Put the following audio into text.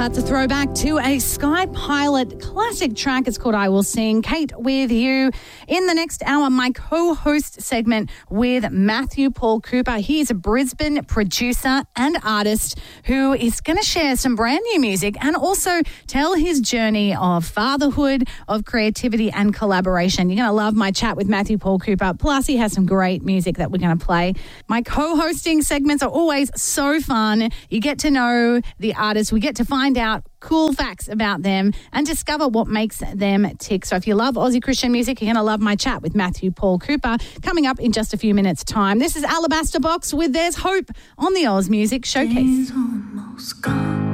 That's a throwback to a Sky Pilot classic track. It's called I Will Sing. Kate with you. In the next hour, my co-host segment with Matthew Paul Cooper. He's a Brisbane producer and artist who is going to share some brand new music and also tell his journey of fatherhood, of creativity and collaboration. You're going to love my chat with Matthew Paul Cooper. Plus, he has some great music that we're going to play. My co-hosting segments are always so fun. You get to know the artists. We get to find out cool facts about them and discover what makes them tick. So if you love Aussie Christian music, you're going to love my chat with Matthew Paul Cooper coming up in just a few minutes' time. This is Alabaster Box with There's Hope on the Oz Music Showcase. It's almost gone.